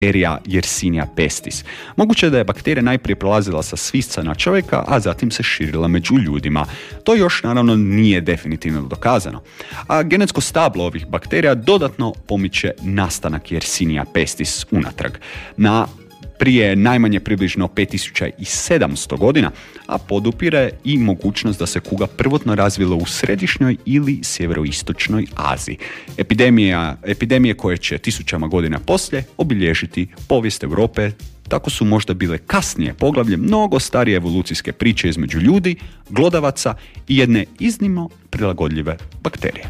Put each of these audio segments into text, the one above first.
bakterija Yersinia pestis. Moguće je da je bakterija najprije prelazila sa svisca na čovjeka, a zatim se širila među ljudima. To još naravno nije definitivno dokazano. A genetsko stablo ovih bakterija dodatno pomiče nastanak Yersinia pestis unatrag. Prije najmanje približno 5700 godina, a podupire i mogućnost da se kuga prvotno razvila u središnjoj ili sjeveroistočnoj Aziji. Epidemije koje će tisućama godina poslije obilježiti povijest Europe, tako su možda bile kasnije poglavlje mnogo starije evolucijske priče između ljudi, glodavaca i jedne iznimno prilagodljive bakterije.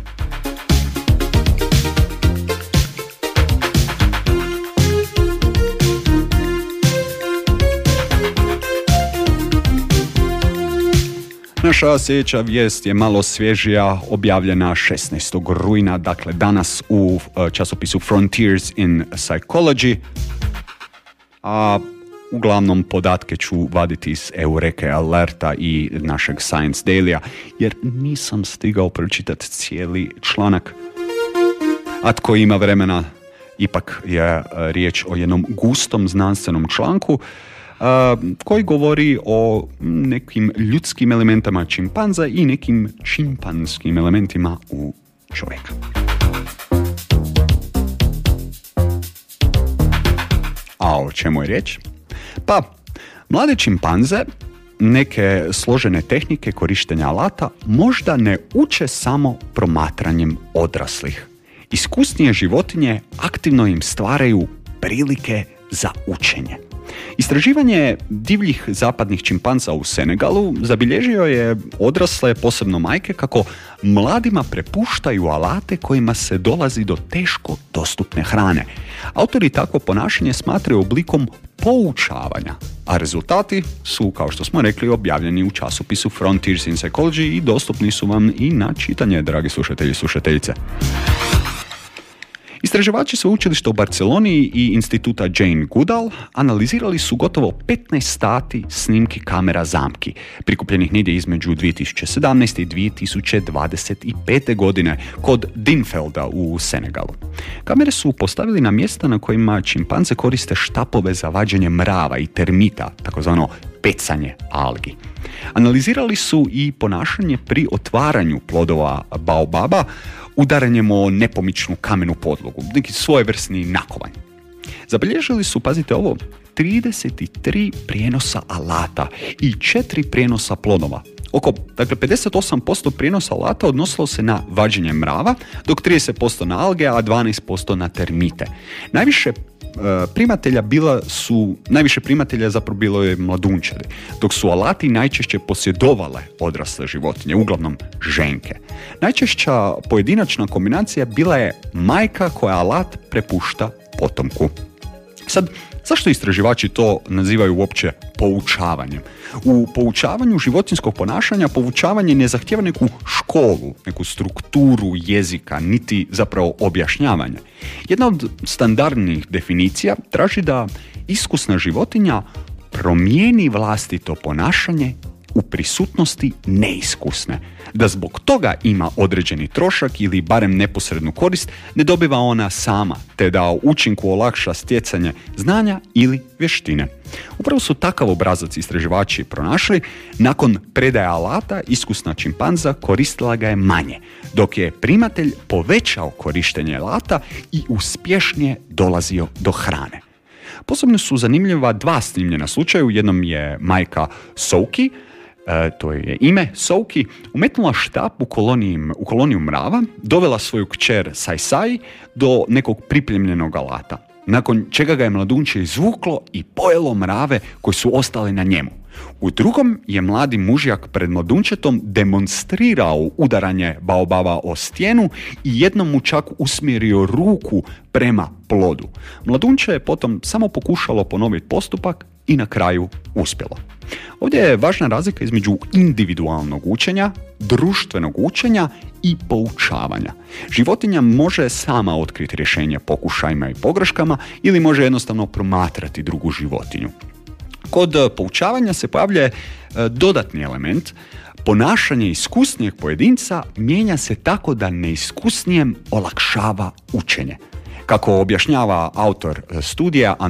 Naša sljedeća vijest je malo svježija, objavljena 16. rujna, dakle danas u časopisu Frontiers in Psychology, a uglavnom podatke ću vaditi iz Eureka Alerta i našeg Science Dailya, jer nisam stigao pročitati cijeli članak. A tko ima vremena, ipak je riječ o jednom gustom znanstvenom članku, koji govori o nekim ljudskim elementama čimpanza i nekim čimpanskim elementima u čovjeka. A o čemu je riječ? Pa, mlade čimpanze neke složene tehnike korištenja alata možda ne uče samo promatranjem odraslih. Iskusnije životinje aktivno im stvaraju prilike za učenje. Istraživanje divljih zapadnih čimpanza u Senegalu zabilježio je odrasle, posebno majke, kako mladima prepuštaju alate kojima se dolazi do teško dostupne hrane. Autori takvo ponašanje smatraju oblikom poučavanja, a rezultati su, kao što smo rekli, objavljeni u časopisu Frontiers in Psychology i dostupni su vam i na čitanje, dragi slušatelji i slušateljice. Istraživači sveučilišta u Barceloni i instituta Jane Goodall analizirali su gotovo 15 sati snimki kamera zamki, prikupljenih negdje između 2017. i 2025. godine kod Dinfelda u Senegalu. Kamere su postavili na mjesta na kojima čimpanze koriste štapove za vađenje mrava i termita, takozvano pecanje algi. Analizirali su i ponašanje pri otvaranju plodova baobaba udaranjem o nepomičnu kamenu podlogu, neki svojevrsni nakovanj. Zabilježili su, pazite ovo, 33 prijenosa alata i 4 prijenosa plodova. Oko 58% prijenosa alata odnosilo se na vađenje mrava, dok 30% na alge, a 12% na termite. Najviše primatelja zapravo bilo je mladunčadi, dok su alati najčešće posjedovale odrasle životinje, uglavnom ženke. Najčešća pojedinačna kombinacija bila je majka koja alat prepušta potomku. Sad, zašto istraživači to nazivaju uopće poučavanjem? U poučavanju životinjskog ponašanja poučavanje ne zahtijeva neku školu, neku strukturu jezika, niti zapravo objašnjavanje. Jedna od standardnih definicija traži da iskusna životinja promijeni vlastito ponašanje u prisutnosti neiskusne. Da zbog toga ima određeni trošak ili barem neposrednu korist ne dobiva ona sama, te da u učinku olakša stjecanje znanja ili vještine. Upravo su takav obrazac istraživači pronašli. Nakon predaje alata, iskusna čimpanza koristila ga je manje, dok je primatelj povećao korištenje alata i uspješnije dolazio do hrane. Posebno su zanimljiva dva snimljena slučaja. U jednom je majka Souki, to je ime, Souki, umetnula štap u koloniju mrava, dovela svoju kćer Sai do nekog pripremljenog alata, nakon čega ga je mladunče izvuklo i pojelo mrave koji su ostali na njemu. U drugom je mladi mužjak pred mladunčetom demonstrirao udaranje baobaba o stijenu i jednom mu čak usmjerio ruku prema plodu. Mladunče je potom samo pokušalo ponoviti postupak i na kraju uspjelo. Ovdje je važna razlika između individualnog učenja, društvenog učenja i poučavanja. Životinja može sama otkriti rješenje pokušajima i pogreškama ili može jednostavno promatrati drugu životinju. Kod poučavanja se pojavljuje dodatni element. Ponašanje iskusnijeg pojedinca mijenja se tako da neiskusnijem olakšava učenje. Kako objašnjava autor studija